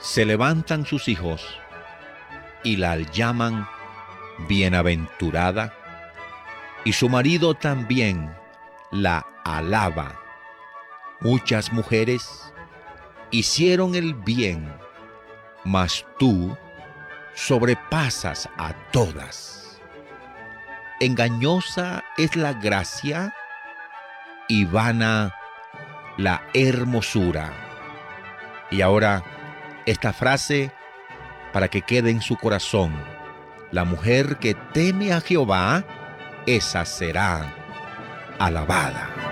Se levantan sus hijos y la llaman bienaventurada, y su marido también la alaba. Muchas mujeres hicieron el bien, mas tú sobrepasas a todas. Engañosa es la gracia y vana la hermosura. Y ahora, esta frase para que quede en su corazón: la mujer que teme a Jehová, esa será alabada.